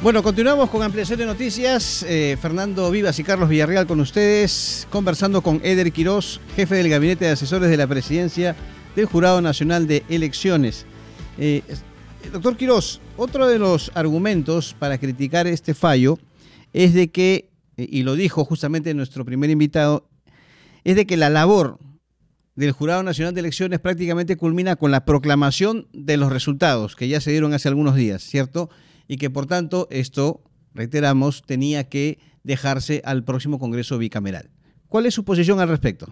Bueno, continuamos con ampliación de noticias. Fernando Vivas y Carlos Villarreal con ustedes, conversando con Eder Quirós, jefe del Gabinete de Asesores de la Presidencia del Jurado Nacional de Elecciones. Doctor Quirós, otro de los argumentos para criticar este fallo es de que, y lo dijo justamente nuestro primer invitado, es de que la labor del Jurado Nacional de Elecciones prácticamente culmina con la proclamación de los resultados que ya se dieron hace algunos días, ¿cierto? Y que por tanto esto, reiteramos, tenía que dejarse al próximo Congreso bicameral. ¿Cuál es su posición al respecto?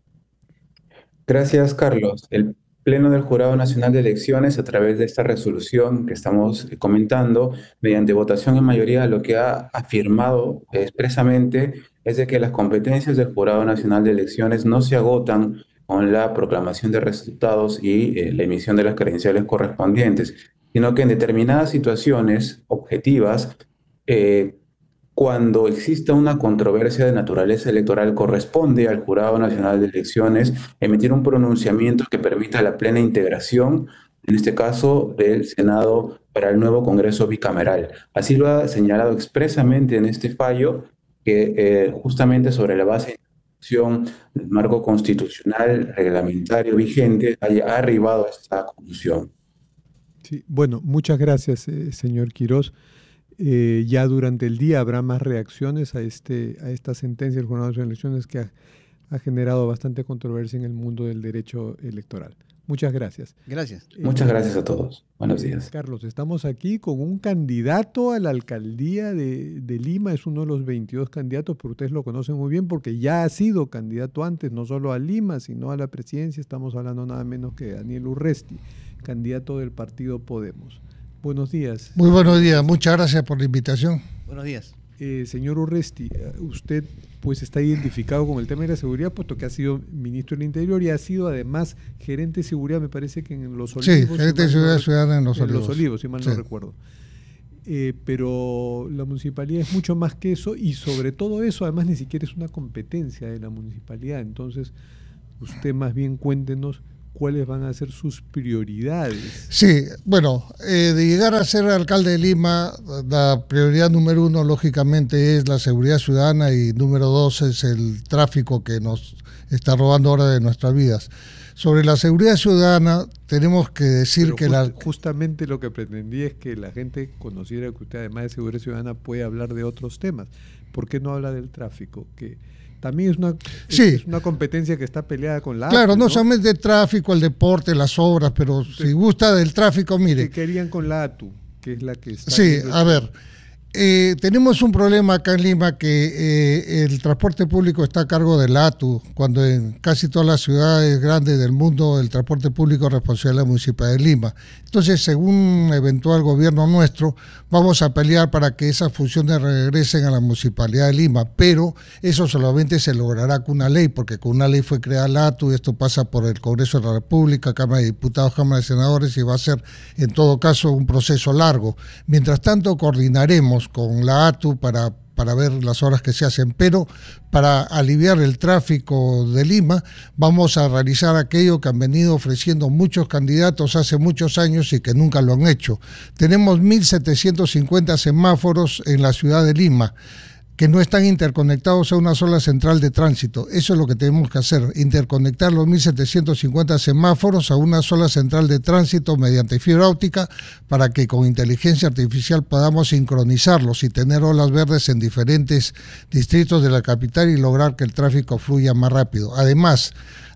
Gracias, Carlos. El Pleno del Jurado Nacional de Elecciones, a través de esta resolución que estamos comentando, mediante votación en mayoría, lo que ha afirmado expresamente es de que las competencias del Jurado Nacional de Elecciones no se agotan con la proclamación de resultados y la emisión de las credenciales correspondientes, sino que en determinadas situaciones objetivas, cuando exista una controversia de naturaleza electoral, corresponde al Jurado Nacional de Elecciones emitir un pronunciamiento que permita la plena integración, en este caso, del Senado para el nuevo Congreso bicameral. Así lo ha señalado expresamente en este fallo, que justamente sobre la base del marco constitucional reglamentario vigente ha arribado a esta conclusión. Sí, bueno, muchas gracias, señor Quirós. Ya durante el día habrá más reacciones a esta sentencia del Jurado Nacional de Elecciones que ha generado bastante controversia en el mundo del derecho electoral. Muchas gracias. Gracias. Muchas gracias a todos. Buenos días. Carlos, estamos aquí con un candidato a la alcaldía de Lima. Es uno de los 22 candidatos, pero ustedes lo conocen muy bien porque ya ha sido candidato antes, no solo a Lima, sino a la presidencia. Estamos hablando nada menos que de Daniel Urresti, candidato del partido Podemos. Buenos días. Muy buenos días, muchas gracias por la invitación. Buenos días. Señor Urresti, usted pues está identificado con el tema de la seguridad, puesto que ha sido ministro del Interior y ha sido además gerente de seguridad, me parece que en Los Olivos. Sí, gerente de seguridad ciudadana en Los Olivos. En Los Olivos, si mal no recuerdo. Pero la municipalidad es mucho más que eso y sobre todo eso, además ni siquiera es una competencia de la municipalidad. Entonces, usted más bien cuéntenos cuáles van a ser sus prioridades. Sí, bueno, de llegar a ser alcalde de Lima, la prioridad número 1 lógicamente es la seguridad ciudadana y número 2 es el tráfico que nos está robando ahora de nuestras vidas. Sobre la seguridad ciudadana tenemos que decir justamente lo que pretendía es que la gente conociera que usted además de seguridad ciudadana puede hablar de otros temas. ¿Por qué no habla del tráfico? Que también es una competencia que está peleada con la ATU. Claro, no solamente el tráfico, el deporte, las obras, pero si gusta del tráfico, mire. ¿Qué querían con la ATU? Que es la que está... Sí, a ver, tenemos un problema acá en Lima que el transporte público está a cargo de la ATU, cuando en casi todas las ciudades grandes del mundo el transporte público es responsabilidad de la Municipalidad de Lima. Entonces, según un eventual gobierno nuestro, vamos a pelear para que esas funciones regresen a la Municipalidad de Lima, pero eso solamente se logrará con una ley, porque con una ley fue creada la ATU y esto pasa por el Congreso de la República, Cámara de Diputados, Cámara de Senadores, y va a ser en todo caso un proceso largo. Mientras tanto, coordinaremos con la ATU para ver las obras que se hacen, pero para aliviar el tráfico de Lima vamos a realizar aquello que han venido ofreciendo muchos candidatos hace muchos años y que nunca lo han hecho. Tenemos 1.750 semáforos en la ciudad de Lima que no están interconectados a una sola central de tránsito. Eso es lo que tenemos que hacer, interconectar los 1.750 semáforos a una sola central de tránsito mediante fibra óptica para que con inteligencia artificial podamos sincronizarlos y tener olas verdes en diferentes distritos de la capital y lograr que el tráfico fluya más rápido. Además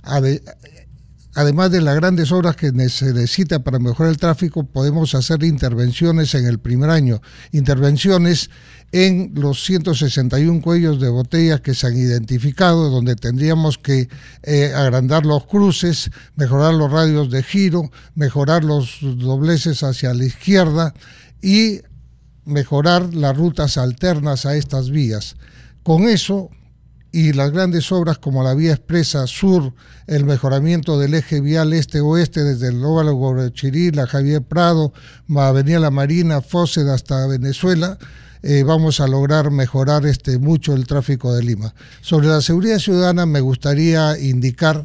de las grandes obras que se necesita para mejorar el tráfico, podemos hacer intervenciones en el primer año, intervenciones en los 161 cuellos de botellas que se han identificado, donde tendríamos que agrandar los cruces, mejorar los radios de giro, mejorar los dobleces hacia la izquierda y mejorar las rutas alternas a estas vías. Con eso y las grandes obras como la vía expresa sur, el mejoramiento del eje vial este-oeste desde el óvalo Guarachirí, la Javier Prado, Avenida La Marina, Fóceda hasta Venezuela, vamos a lograr mejorar mucho el tráfico de Lima. Sobre la seguridad ciudadana me gustaría indicar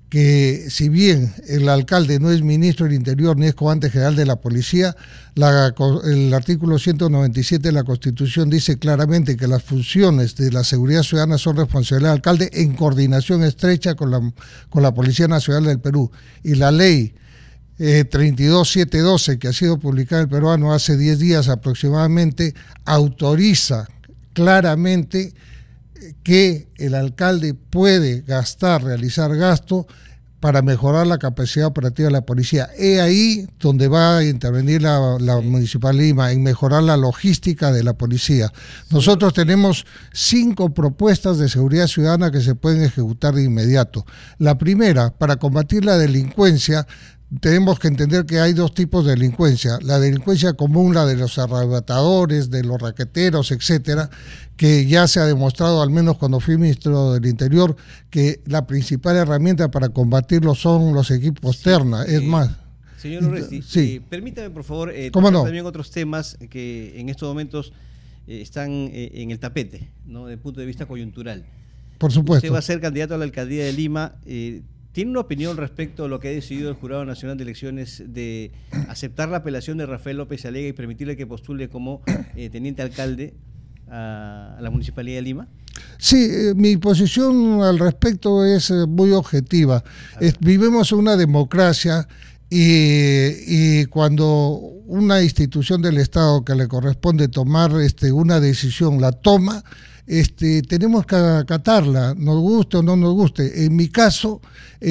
que si bien el alcalde no es ministro del Interior ni es comandante general de la policía, el artículo 197 de la Constitución dice claramente que las funciones de la seguridad ciudadana son responsabilidad del alcalde en coordinación estrecha con la Policía Nacional del Perú. Y la ley 32712, que ha sido publicada en el peruano hace 10 días aproximadamente, autoriza claramente que el alcalde puede realizar gasto para mejorar la capacidad operativa de la policía. Es ahí donde va a intervenir la Municipal de Lima, en mejorar la logística de la policía. Nosotros tenemos 5 propuestas de seguridad ciudadana que se pueden ejecutar de inmediato. La primera, para combatir la delincuencia, tenemos que entender que hay 2 tipos de delincuencia. La delincuencia común, la de los arrebatadores, de los raqueteros, etcétera, que ya se ha demostrado, al menos cuando fui ministro del Interior, que la principal herramienta para combatirlo son los equipos terna. Es más. Señor Urresti, sí. Permítame, por favor, ¿Cómo no? también otros temas que en estos momentos están en el tapete, ¿no? Desde el punto de vista coyuntural. Por supuesto. Usted va a ser candidato a la alcaldía de Lima. ¿Tiene una opinión respecto a lo que ha decidido el Jurado Nacional de Elecciones de aceptar la apelación de Rafael López Aliaga y permitirle que postule como teniente alcalde a la Municipalidad de Lima? Sí, mi posición al respecto es muy objetiva. Vivimos una democracia y cuando una institución del Estado que le corresponde tomar una decisión la toma, tenemos que acatarla, nos guste o no nos guste. En mi caso,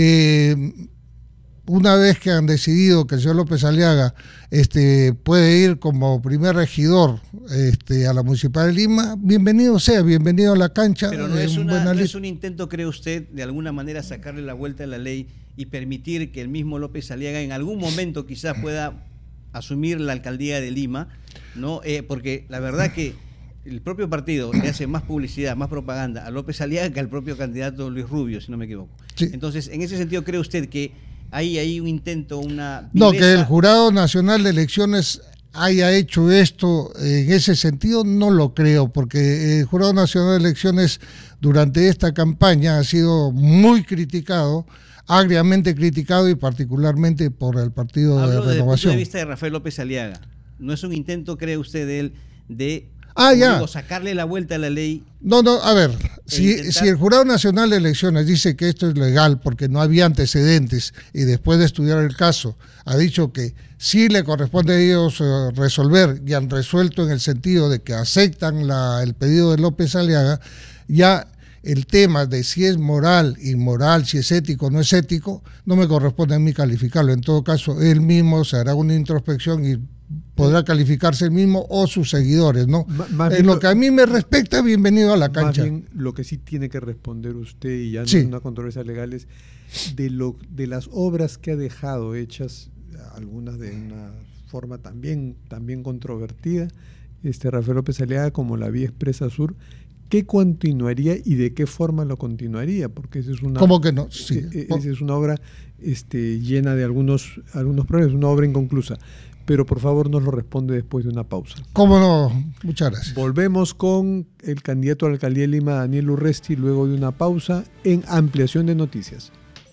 una vez que han decidido que el señor López Aliaga puede ir como primer regidor a la Municipalidad de Lima, bienvenido sea, bienvenido a la cancha. Pero no es un intento, ¿cree usted, de alguna manera sacarle la vuelta a la ley y permitir que el mismo López Aliaga en algún momento quizás pueda asumir la alcaldía de Lima, ¿no? Porque la verdad que el propio partido le hace más publicidad, más propaganda a López Aliaga que al propio candidato Luis Rubio, si no me equivoco. Sí. Entonces, en ese sentido, ¿cree usted que hay un intento, una viveza? No, que el Jurado Nacional de Elecciones haya hecho esto en ese sentido, no lo creo, porque el Jurado Nacional de Elecciones durante esta campaña ha sido muy criticado, agriamente criticado, y particularmente por el Partido de Renovación. Desde el punto de vista de Rafael López Aliaga, ¿no es un intento, cree usted, de él de sacarle la vuelta a la ley? No, a ver, si el Jurado Nacional de Elecciones dice que esto es legal porque no había antecedentes y después de estudiar el caso ha dicho que sí le corresponde a ellos resolver, y han resuelto en el sentido de que aceptan el pedido de López Aliaga, ya el tema de si es moral, inmoral, si es ético o no es ético, no me corresponde a mí calificarlo. En todo caso, él mismo se hará una introspección y podrá calificarse el mismo o sus seguidores, ¿no? En lo que a mí me respecta, bienvenido a la cancha. Más bien, lo que sí tiene que responder usted, y ya no es una controversia legal, es de las obras que ha dejado hechas, algunas de una forma también controvertida, Rafael López Aliaga, como la Vía Expresa Sur. ¿Qué continuaría y de qué forma lo continuaría? Porque esa es una... ¿Cómo que no? Sí. Esa es una obra llena de algunos problemas, una obra inconclusa. Pero por favor nos lo responde después de una pausa. ¿Cómo no? Muchas gracias. Volvemos con el candidato a la alcaldía de Lima, Daniel Urresti, luego de una pausa en Ampliación de Noticias.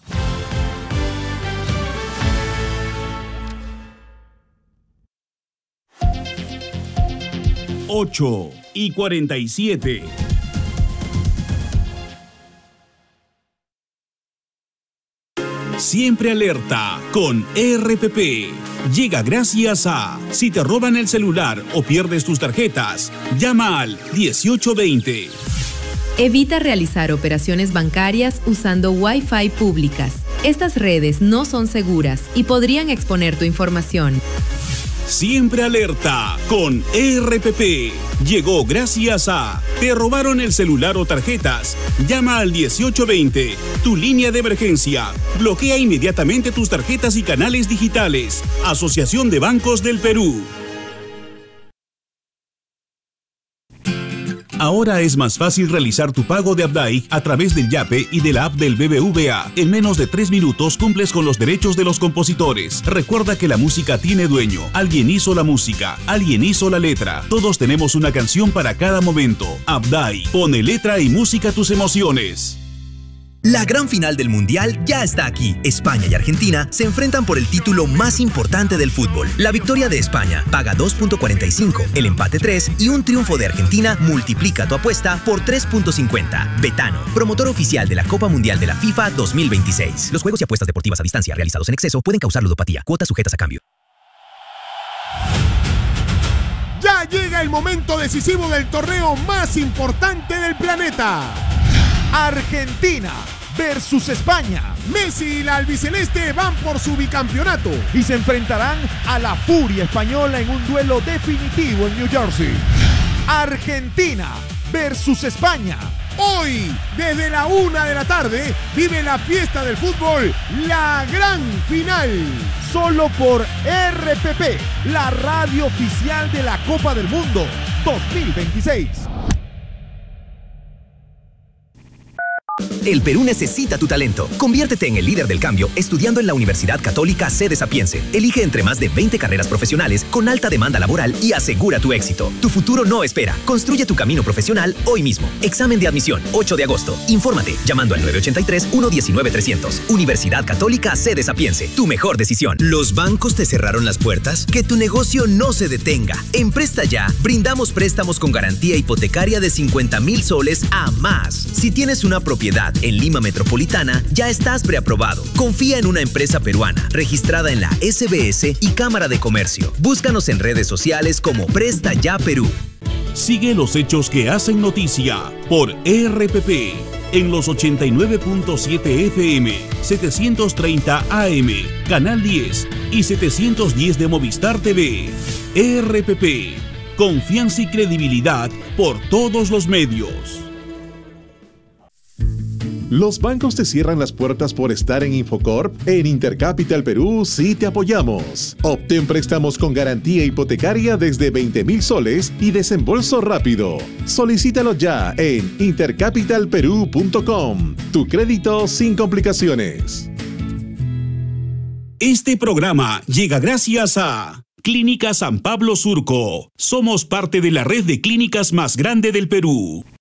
Ocho y 47. Siempre alerta con RPP. Llega gracias a: si te roban el celular o pierdes tus tarjetas, llama al 1820. Evita realizar operaciones bancarias usando Wi-Fi públicas. Estas redes no son seguras y podrían exponer tu información. Siempre alerta con RPP. Llegó gracias a: ¿te robaron el celular o tarjetas? Llama al 1820, tu línea de emergencia. Bloquea inmediatamente tus tarjetas y canales digitales. Asociación de Bancos del Perú. Ahora es más fácil realizar tu pago de Abdai a través del Yape y de la app del BBVA. En menos de 3 minutos cumples con los derechos de los compositores. Recuerda que la música tiene dueño. Alguien hizo la música, alguien hizo la letra. Todos tenemos una canción para cada momento. Abdai, pone letra y música a tus emociones. La gran final del Mundial ya está aquí. España y Argentina se enfrentan por el título más importante del fútbol. La victoria de España paga 2.45, el empate 3 y un triunfo de Argentina multiplica tu apuesta por 3.50. Betano, promotor oficial de la Copa Mundial de la FIFA 2026. Los juegos y apuestas deportivas a distancia realizados en exceso pueden causar ludopatía. Cuotas sujetas a cambio. Ya llega el momento decisivo del torneo más importante del planeta. Argentina versus España. Messi y la albiceleste van por su bicampeonato y se enfrentarán a la furia española en un duelo definitivo en New Jersey. Argentina versus España. Hoy, desde la 1 de la tarde, vive la fiesta del fútbol, la gran final. Solo por RPP, la radio oficial de la Copa del Mundo 2026. El Perú necesita tu talento. Conviértete en el líder del cambio estudiando en la Universidad Católica Sede Sapiense. Elige entre más de 20 carreras profesionales con alta demanda laboral y asegura tu éxito. Tu futuro no espera. Construye tu camino profesional hoy mismo. Examen de admisión, 8 de agosto. Infórmate llamando al 983-119-300. Universidad Católica Sede Sapiense. Tu mejor decisión. ¿Los bancos te cerraron las puertas? Que tu negocio no se detenga. En Presta Ya, brindamos préstamos con garantía hipotecaria de 50,000 soles a más. Si tienes una propiedad en Lima Metropolitana, ya estás preaprobado. Confía en una empresa peruana registrada en la SBS y Cámara de Comercio. Búscanos en redes sociales como Presta Ya Perú. Sigue los hechos que hacen noticia por RPP en los 89.7 FM, 730 AM, Canal 10 y 710 de Movistar TV. RPP, confianza y credibilidad por todos los medios. ¿Los bancos te cierran las puertas por estar en Infocorp? En Intercapital Perú sí te apoyamos. Obtén préstamos con garantía hipotecaria desde 20,000 soles y desembolso rápido. Solicítalo ya en intercapitalperú.com. Tu crédito sin complicaciones. Este programa llega gracias a Clínica San Pablo Surco. Somos parte de la red de clínicas más grande del Perú.